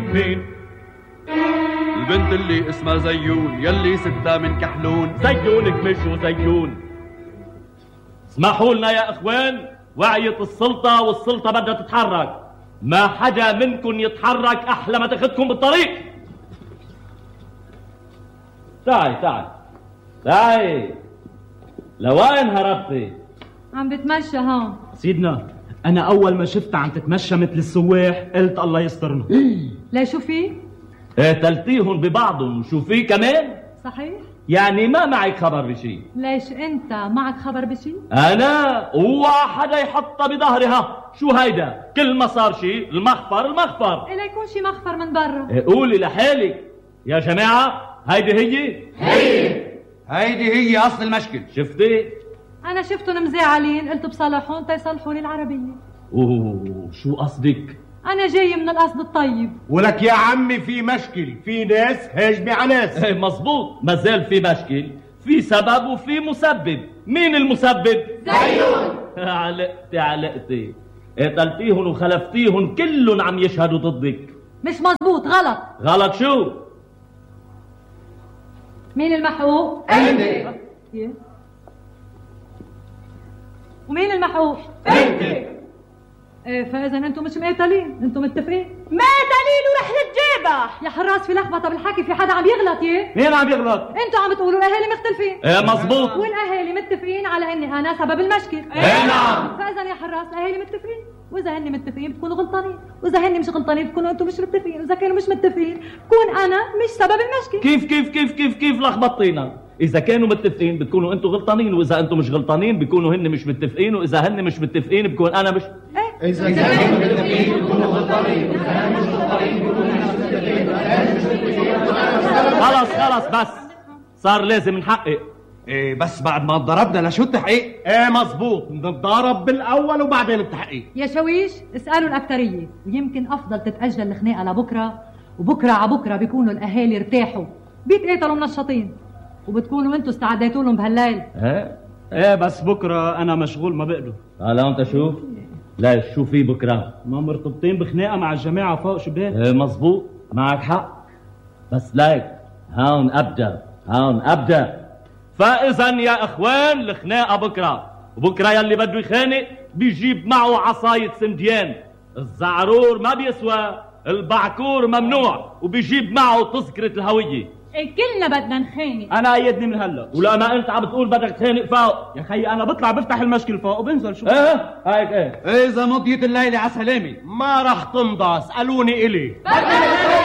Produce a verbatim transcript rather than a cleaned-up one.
مين؟ البنت اللي اسمها زيون يلي ستها من كحلون. زيونك مش وزيون. اسمحوا لنا يا اخوان، وعيت السلطة والسلطة بدها تتحرك. ما حدا منكم يتحرك احلى ما تاخدكم بالطريق. تعي تعي تعي. لوين هربتي؟ عم بتمشى هون. سيدنا انا اول ما شفتها عم تتمشى مثل السواح قلت الله يسترنا. لا شو في؟ قتلتيهم ببعضهم وشو في كمان؟ صحيح؟ يعني ما معك خبر بشي؟ ليش انت معك خبر بشي؟ انا اوعى حدا يحطها بظهرها. شو هيدا؟ كل ما صار شي المخفر المخفر. إلا يكون شي مخفر من برا. قولي لحالك يا جماعة. هيدي هي؟ هي هيدي هي اصل المشكل. شفتي؟ انا شفتهم مزعلين قلت بصالحهم تيصلحوا لي العربية. اوه شو قصدك؟ انا جاي من القصد الطيب. ولك يا عمي في مشكل، في ناس هاجمة على ناس. ايه مظبوط، ما زال في مشكل، في سبب وفي مسبب. مين المسبب؟ زيون. علقتي علقتي. قتلتيهم وخلفتيهم كلهم عم يشهدوا ضدك. مش مظبوط، غلط. غلط شو؟ مين المحقوق؟ انت. ومين المحقوق؟ انت. ايه فاذا انتم مش مقتلين، انتم متفقين؟ مقتلين ورح نتجابح. يا حراس في لخبطه بالحكي، في حدا عم يغلط. يه مين عم يغلط؟ انتم عم بتقولوا الاهالي مختلفين. ايه مظبوط. والاهالي متفقين على اني انا سبب المشكل. ايه نعم. فاذا يا حراس الاهالي متفقين، واذا هن متفقين بتكونوا غلطانين، واذا هن مش غلطانين بتكونوا انتم مش متفقين، واذا كانوا مش متفقين بكون انا مش سبب المشكل. كيف كيف كيف كيف كيف لخبطينا؟ اذا كانوا متفقين بتكونوا انتم غلطانين، واذا انتم مش غلطانين بيكونوا هن مش متفقين، واذا هن مش متفقين بكون انا مش ايه اذا كانوا متفقين بيكونوا غلطانين، واذا هن مش غلطانين بيكونوا مش متفقين. خلص خلص بس صار لازم نحقق. ايه بس بعد ما ضربنا لشو التحقيق؟ ايه مظبوط، نتضارب بالاول وبعدين التحقيق. يا شويش اسالوا الاكثريه، ويمكن افضل تتاجل الخناقه لبكره، وبكره على بكره بيكونوا الاهالي ارتاحوا، بيتقاتلوا منشطين، وبتكونوا انتوا استعديتوا لهم بهالليل. ايه ايه بس بكره انا مشغول ما بقدر. هلا انت شوف. ليش شو في بكره؟ ما مرتبطين بخناقه مع الجماعه فوق شباب. ايه مظبوط معك حق، بس ليك هون ابدا هون ابدا. فاذا يا اخوان الخناقه بكره، وبكره يلي بده يخانق بيجيب معه عصايه سنديان. الزعرور ما بيسوى، البعكور ممنوع، وبيجيب معه تذكره الهويه. إيه كلنا بدنا نخانق. انا ايدني من هلا. ولا ما انت عم بتقول بدك تخانق فوق؟ يا خيي انا بطلع بفتح المشكل فوق وبنزل شو. ايه هيك ايه. اذا مضيت الليله على سلامه ما رح تمضى، اسألوني إلي.